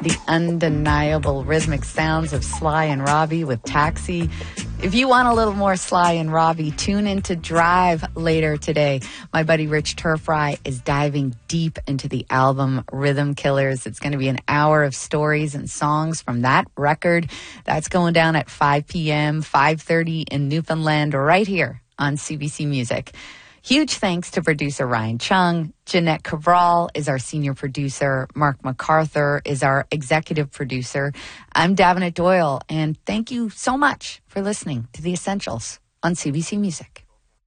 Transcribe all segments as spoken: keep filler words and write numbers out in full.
the undeniable rhythmic sounds of Sly and Robbie with Taxi. If you want a little more Sly and Robbie, tune into Drive later today. My buddy Rich Turfry is diving deep into the album Rhythm Killers. It's going to be an hour of stories and songs from that record. That's going down at five p.m., five thirty in Newfoundland, right here on C B C Music. Huge thanks to producer Ryan Chung. Jeanette Cabral is our senior producer. Mark MacArthur is our executive producer. I'm Davenant Doyle, and thank you so much for listening to The Essentials on C B C Music.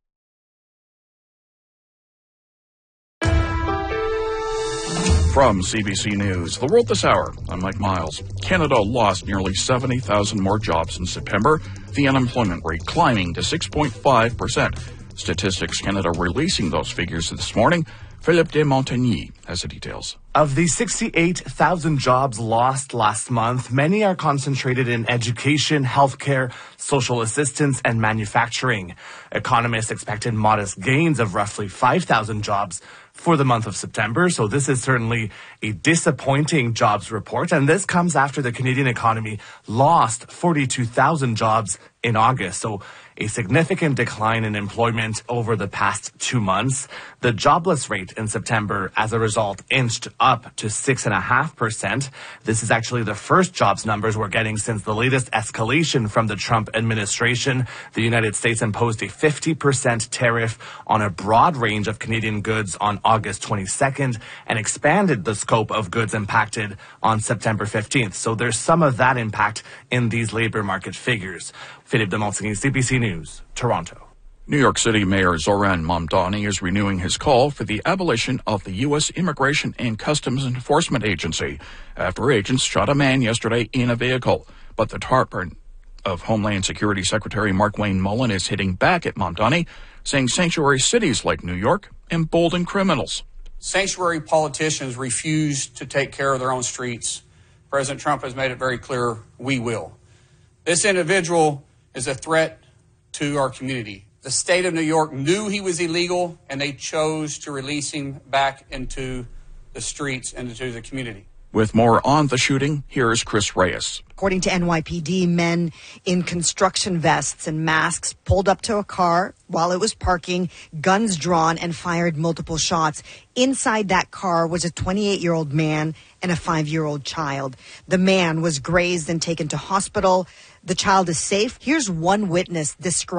From C B C News, The World This Hour, I'm Mike Miles. Canada lost nearly seventy thousand more jobs in September, the unemployment rate climbing to six point five percent. Statistics Canada releasing those figures this morning. Philippe de Montagny has the details. Of the sixty-eight thousand jobs lost last month, many are concentrated in education, healthcare, social assistance, and manufacturing. Economists expected modest gains of roughly five thousand jobs for the month of September, so this is certainly a disappointing jobs report, and this comes after the Canadian economy lost forty-two thousand jobs in August, so a significant decline in employment over the past two months. The jobless rate in September, as a result, inched up to six point five percent. This is actually the first jobs numbers we're getting since the latest escalation from the Trump administration. The United States imposed a fifty percent tariff on a broad range of Canadian goods on August twenty-second and expanded the scope of goods impacted on September fifteenth. So there's some of that impact in these labor market figures. Philippe de Montagny, C B C News, Toronto. New York City Mayor Zoran Mamdani is renewing his call for the abolition of the U S Immigration and Customs Enforcement Agency after agents shot a man yesterday in a vehicle. But the Department of Homeland Security Secretary Mark-Wayne Mullen is hitting back at Mamdani, saying sanctuary cities like New York embolden criminals. Sanctuary politicians refuse to take care of their own streets. President Trump has made it very clear we will. This individual is a threat to our community. The state of New York knew he was illegal, and they chose to release him back into the streets and into the community. With more on the shooting, here's Chris Reyes. According to N Y P D, men in construction vests and masks pulled up to a car while it was parking, guns drawn, and fired multiple shots. Inside that car was a twenty-eight-year-old man and a five-year-old child. The man was grazed and taken to hospital. The child is safe. Here's one witness describing